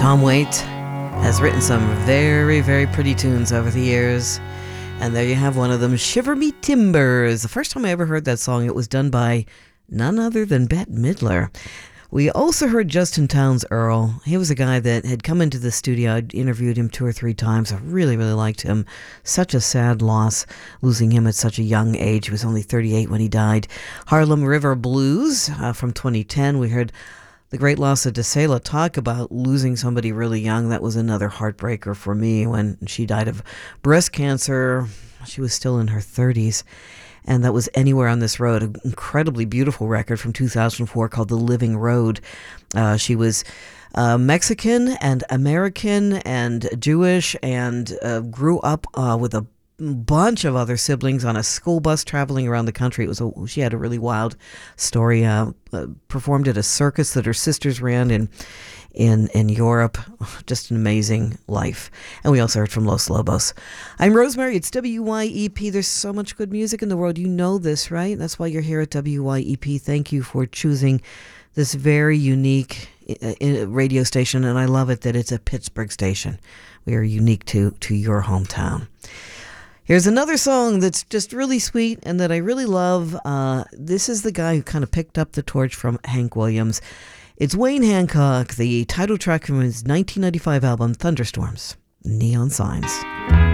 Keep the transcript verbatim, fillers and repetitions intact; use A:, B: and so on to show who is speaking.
A: Tom Waits has written some very, very pretty tunes over the years. And there you have one of them, Shiver Me Timbers. The first time I ever heard that song, it was done by none other than Bette Midler. We also heard Justin Townes Earl. He was a guy that had come into the studio. I'd interviewed him two or three times. I really, really liked him. Such a sad loss, losing him at such a young age. He was only thirty-eight when he died. Harlem River Blues uh, from twenty ten. We heard the great loss of DeSela. Talk about losing somebody really young. That was another heartbreaker for me when she died of breast cancer. She was still in her thirties. And that was Anywhere on This Road, an incredibly beautiful record from two thousand four called The Living Road. Uh, she was uh, Mexican and American and Jewish and uh, grew up uh, with a bunch of other siblings on a school bus traveling around the country. It was a, she had a really wild story. Uh, uh, performed at a circus that her sisters ran in in in Europe. Just an amazing life. And we also heard from Los Lobos. I'm Rosemary. It's W Y E P. There's so much good music in the world. You know this, right? That's why you're here at W Y E P. Thank you for choosing this very unique uh, radio station, and I love it that it's a Pittsburgh station. We are unique to to your hometown. Here's another song that's just really sweet and that I really love. Uh, this is the guy who kind of picked up the torch from Hank Williams. It's Wayne Hancock, the title track from his nineteen ninety-five album, Thunderstorms, Neon Signs.